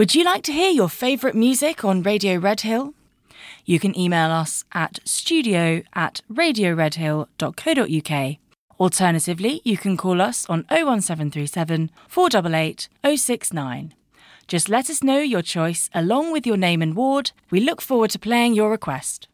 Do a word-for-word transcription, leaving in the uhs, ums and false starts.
Would you like to hear your favourite music on Radio Redhill? You can email us at studio at radioredhill.co.uk. Alternatively, you can call us on oh one seven three seven, four eight eight, oh six nine. Just let us know your choice along with your name and ward. We look forward to playing your request.